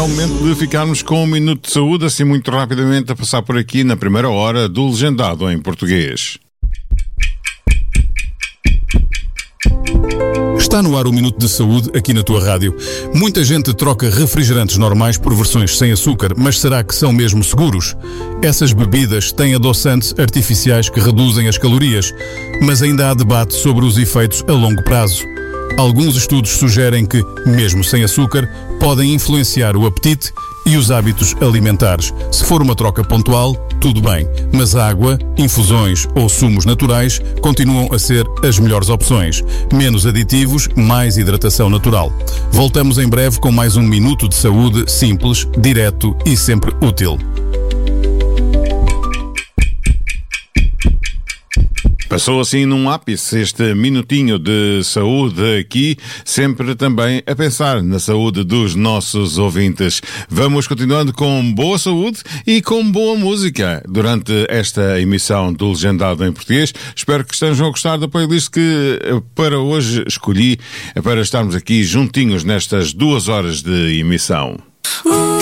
o momento de ficarmos com um minuto de saúde, assim muito rapidamente a passar por aqui na primeira hora do Legendado em Português. Está no ar o Minuto de Saúde aqui na tua rádio. Muita gente troca refrigerantes normais por versões sem açúcar, mas será que são mesmo seguros? Essas bebidas têm adoçantes artificiais que reduzem as calorias, mas ainda há debate sobre os efeitos a longo prazo. Alguns estudos sugerem que, mesmo sem açúcar, podem influenciar o apetite e os hábitos alimentares. Se for uma troca pontual, tudo bem, mas água, infusões ou sumos naturais continuam a ser as melhores opções. Menos aditivos, mais hidratação natural. Voltamos em breve com mais um Minuto de Saúde simples, direto e sempre útil. Passou assim num ápice este minutinho de saúde aqui, sempre também a pensar na saúde dos nossos ouvintes. Vamos continuando com boa saúde e com boa música durante esta emissão do Legendado em Português. Espero que estejam a gostar da playlist que para hoje escolhi para estarmos aqui juntinhos nestas 2 horas de emissão.